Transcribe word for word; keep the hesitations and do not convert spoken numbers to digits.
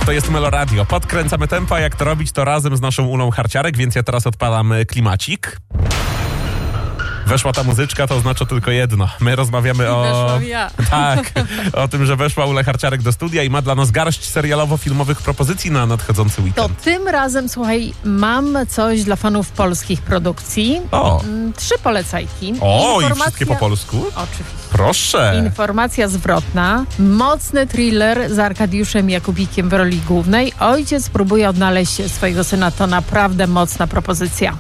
To jest Melo Radio. Podkręcamy tempo, a jak to robić, to razem z naszą Ulą Harciarek, więc ja teraz odpalam klimacik. Weszła ta muzyczka, to oznacza tylko jedno. My rozmawiamy o... Weszłam ja. Tak, o tym, że weszła Ula Harciarek do studia i ma dla nas garść serialowo-filmowych propozycji na nadchodzący To weekend. tym razem, słuchaj, mam coś dla fanów polskich produkcji. O. Mm, Trzy polecajki. O, Informacja... i wszystkie po polsku? Oczywiście. Proszę. Informacja zwrotna. Mocny thriller z Arkadiuszem Jakubikiem w roli głównej. Ojciec próbuje odnaleźć swojego syna. To naprawdę mocna propozycja.